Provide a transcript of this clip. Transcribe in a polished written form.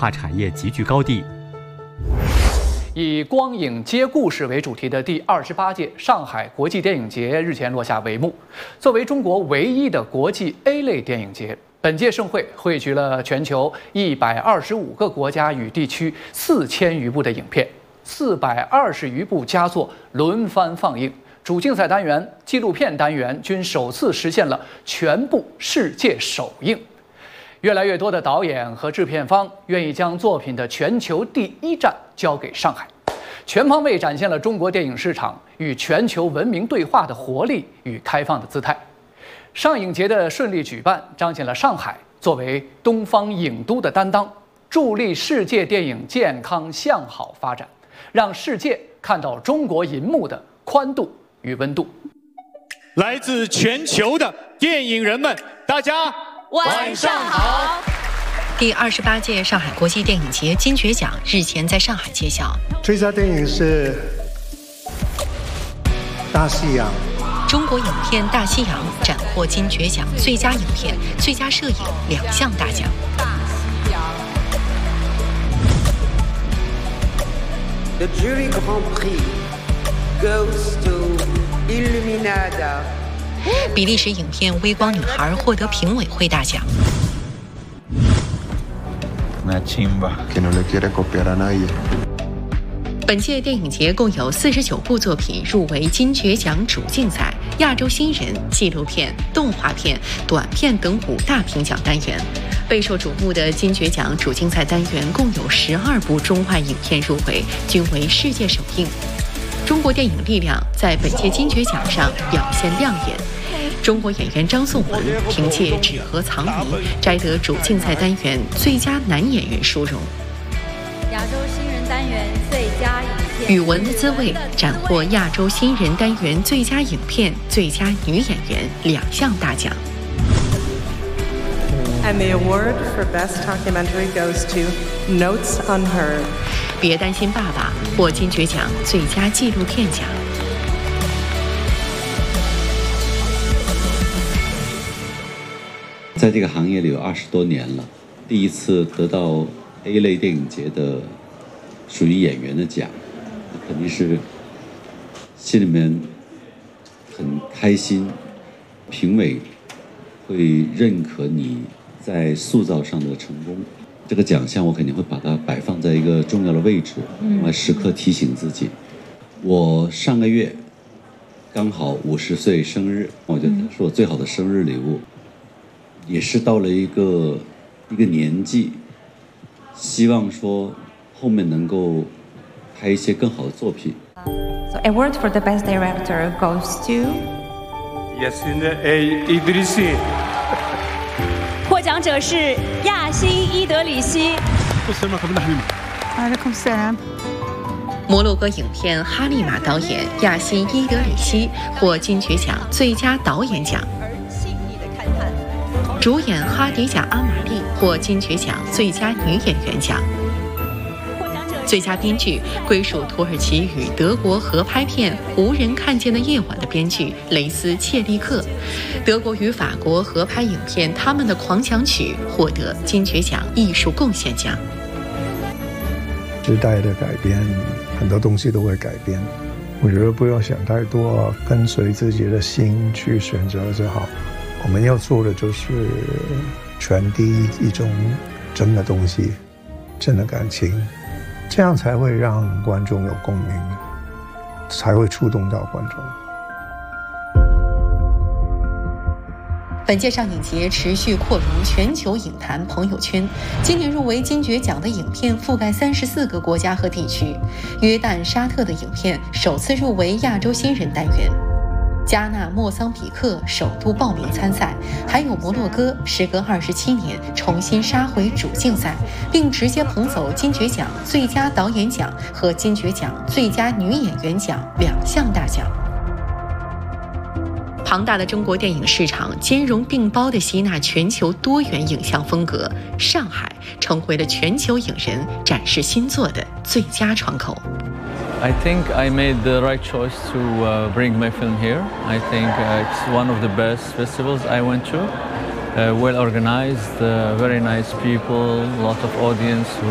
化产业集聚高地。 以光影接故事为主题的第28届上海国际电影节日前落下帷幕。作为中国唯一的国际 A 类电影节，本届盛会汇聚了全球125个国家与地区4000余部的影片，420余部佳作轮番放映。主竞赛单元、纪录片单元均首次实现了全部世界首映。越来越多的导演和制片方愿意将作品的全球第一站交给上海，全方位展现了中国电影市场与全球文明对话的活力与开放的姿态。上影节的顺利举办，彰显了上海作为东方影都的担当，助力世界电影健康向好发展，让世界看到中国银幕的宽度与温度。 来自全球的电影人们，大家晚上好。 第28届上海国际电影节金爵奖日前在上海揭晓， 最佳电影是《大西洋》。 中国影片《大西洋》斩获金爵奖最佳影片、最佳摄影2项大奖。 大西洋。The jury grand prix goes to Illuminada。 比利时影片《微光女孩》获得评委会大奖。本届电影节共有49部作品入围金爵奖主竞赛、亚洲新人、纪录片、动画片、短片等5大评奖单元。备受瞩目的金爵奖主竞赛单元共有12部中外影片入围，均为世界首映。中国电影力量在本届金爵奖上表现亮眼。中国演员张颂文凭借《纸盒藏谜》摘得主竞赛单元最佳男演员殊荣。 亚洲新人单元最佳影片《 语文的滋味》斩获亚洲新人单元最佳影片、最佳女演员2项大奖。 And the award for Best Documentary goes to Notes Unheard。 别担心爸爸获金爵奖最佳纪录片奖。 在这个行业里有20多年了，第一次得到 A 类电影节的属于演员的奖，肯定是心里面很开心。评委会认可你在塑造上的成功，这个奖项我肯定会把它摆放在一个重要的位置，来时刻提醒自己。我上个月刚好50岁生日，我觉得是我最好的生日礼物。也是到了一个年纪，希望说后面能够拍一些更好的作品。 So award for the best director goes to Yasin Idrisi。 获奖者是亚辛伊德里希。 摩洛哥影片《哈利玛》导演亚辛伊德里希获金爵奖最佳导演奖。主演哈迪贾·阿玛丽获金爵奖最佳女演员奖。最佳编剧归属土耳其与德国合拍片《无人看见的夜晚》的编剧雷斯·切利克。德国与法国合拍影片《他们的狂想曲》获得金爵奖艺术贡献奖。 时代的改变，很多东西都会改变。我觉得不要想太多，跟随自己的心去选择就好。我们要做的就是传递一种真的东西，真的感情，这样才会让观众有共鸣，才会触动到观众。 本届上影节持续扩容全球影坛朋友圈，今年入围金爵奖的影片覆盖34个国家和地区。约旦、沙特的影片首次入围亚洲新人单元。加纳、莫桑比克首度报名参赛，还有摩洛哥时隔27年重新杀回主竞赛，并直接捧走金爵奖最佳导演奖和金爵奖最佳女演员奖2项大奖。庞大的中国电影市场兼容并包地吸纳全球多元影像风格，上海成为了全球影人展示新作的最佳窗口。 I think I made the right choice to bring my film here. I think it's one of the best festivals I went to. Well organized, very nice people, a lot of audience.